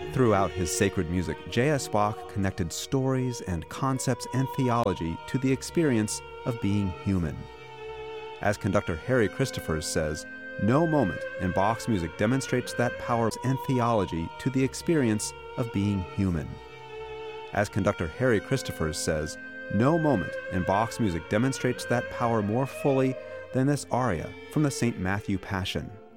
Throughout his sacred music, J.S. Bach connected stories and concepts and theology to the experience of being human. As conductor Harry Christophers says, no moment in Bach's music demonstrates that power and theology to the experience of being human. As conductor Harry Christophers says, no moment in Bach's music demonstrates that power more fully than this aria from the St. Matthew Passion.